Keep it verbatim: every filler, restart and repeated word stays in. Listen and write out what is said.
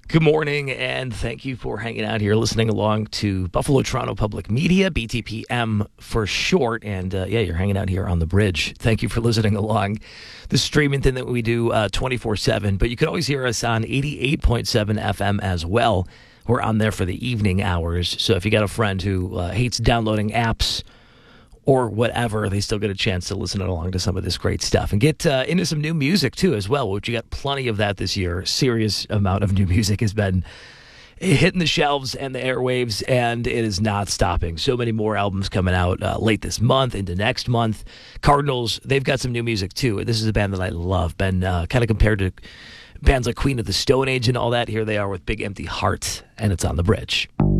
Good morning, and thank you for hanging out here, listening along to Buffalo Toronto Public Media, B T P M for short. And uh, yeah, you're hanging out here on the bridge. Thank you for listening along. The streaming thing that we do uh, twenty-four seven, but you can always hear us on eighty-eight point seven F M as well. We're on there for the evening hours. So if you got a friend who uh, hates downloading apps or whatever, they still get a chance to listen along to some of this great stuff and get uh, into some new music too as well, which you got plenty of that this year. Serious amount of new music has been hitting the shelves and the airwaves, and it is not stopping. So many more albums coming out uh, late this month into next month. Cardinals, they've got some new music too. This is a band that I love. Been uh, kind of compared to bands like Queen of the Stone Age and all that. Here they are with Big Empty Heart, and it's on the bridge.